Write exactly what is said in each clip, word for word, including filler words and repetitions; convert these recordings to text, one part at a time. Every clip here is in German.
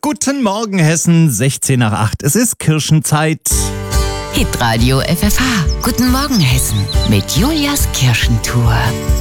Guten Morgen Hessen, sechzehn nach acht. Es ist Kirschenzeit. Hitradio F F H. Guten Morgen Hessen mit Julias Kirschentour.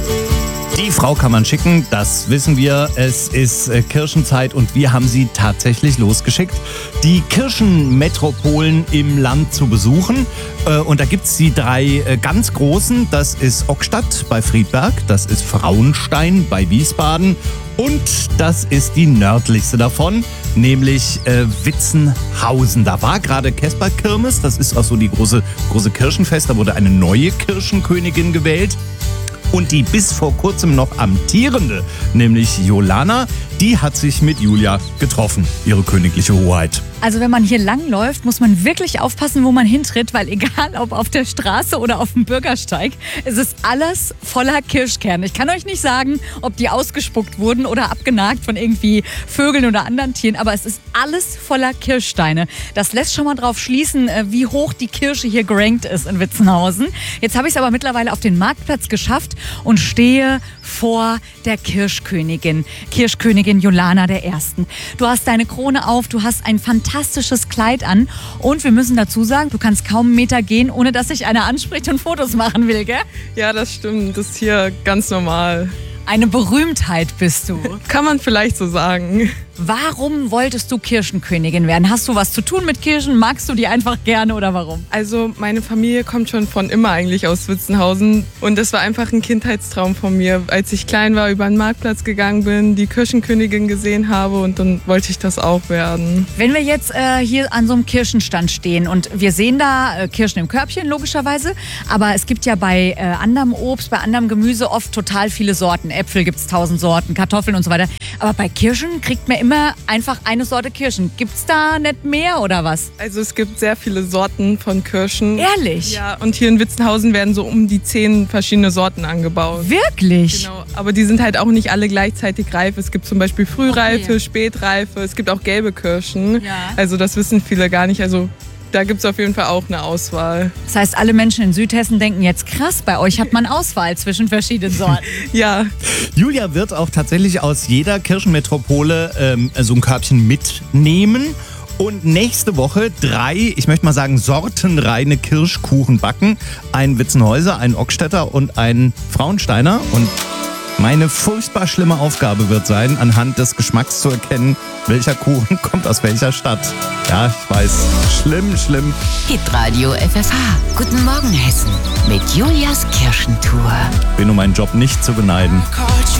Die Frau kann man schicken, das wissen wir. Es ist äh, Kirschenzeit und wir haben sie tatsächlich losgeschickt, die Kirchenmetropolen im Land zu besuchen. Äh, und da gibt es die drei äh, ganz großen. Das ist Ockstadt bei Friedberg, das ist Frauenstein bei Wiesbaden und das ist die nördlichste davon, nämlich äh, Witzenhausen. Da war gerade Kesperkirmes, das ist auch so die große, große Kirchenfest. Da wurde eine neue Kirchenkönigin gewählt. Und die bis vor kurzem noch amtierende, nämlich Jolana, die hat sich mit Julia getroffen, ihre königliche Hoheit. Also wenn man hier langläuft, muss man wirklich aufpassen, wo man hintritt, weil egal ob auf der Straße oder auf dem Bürgersteig, es ist alles voller Kirschkerne. Ich kann euch nicht sagen, ob die ausgespuckt wurden oder abgenagt von irgendwie Vögeln oder anderen Tieren, aber es ist alles voller Kirschsteine. Das lässt schon mal drauf schließen, wie hoch die Kirsche hier gerankt ist in Witzenhausen. Jetzt habe ich es aber mittlerweile auf den Marktplatz geschafft und stehe vor der Kirschkönigin, Kirschkönigin Jolana der Ersten. Du hast deine Krone auf, du hast ein fantastisches Kleid an und wir müssen dazu sagen, du kannst kaum einen Meter gehen, ohne dass sich einer anspricht und Fotos machen will, gell? Ja, das stimmt. Das ist hier ganz normal. Eine Berühmtheit bist du. Kann man vielleicht so sagen. Warum wolltest du Kirschenkönigin werden? Hast du was zu tun mit Kirschen? Magst du die einfach gerne oder warum? Also meine Familie kommt schon von immer eigentlich aus Witzenhausen und das war einfach ein Kindheitstraum von mir. Als ich klein war, über den Marktplatz gegangen bin, die Kirschenkönigin gesehen habe und dann wollte ich das auch werden. Wenn wir jetzt äh, hier an so einem Kirschenstand stehen und wir sehen da äh, Kirschen im Körbchen logischerweise, aber es gibt ja bei äh, anderem Obst, bei anderem Gemüse oft total viele Sorten. Äpfel gibt es tausend Sorten, Kartoffeln und so weiter. Aber bei Kirschen kriegt man immer einfach eine Sorte Kirschen. Gibt es da nicht mehr oder was? Also es gibt sehr viele Sorten von Kirschen. Ehrlich? Ja, und hier in Witzenhausen werden so um die zehn verschiedene Sorten angebaut. Wirklich? Genau, aber die sind halt auch nicht alle gleichzeitig reif. Es gibt zum Beispiel Frühreife, Okay. Spätreife, es gibt auch gelbe Kirschen. Ja. Also das wissen viele gar nicht. Also da gibt es auf jeden Fall auch eine Auswahl. Das heißt, alle Menschen in Südhessen denken jetzt, krass, bei euch hat man Auswahl zwischen verschiedenen Sorten. Ja, Julia wird auch tatsächlich aus jeder Kirchenmetropole ähm, so ein Körbchen mitnehmen. Und nächste Woche drei, ich möchte mal sagen, sortenreine Kirschkuchen backen. Ein Witzenhäuser, ein Ockstädter und ein Frauensteiner. Und meine furchtbar schlimme Aufgabe wird sein, anhand des Geschmacks zu erkennen, welcher Kuchen kommt aus welcher Stadt. Ja, ich weiß. Schlimm, schlimm. Hitradio F F H. Guten Morgen Hessen mit Julias Kirschentour. Bin um meinen Job nicht zu beneiden. Caught you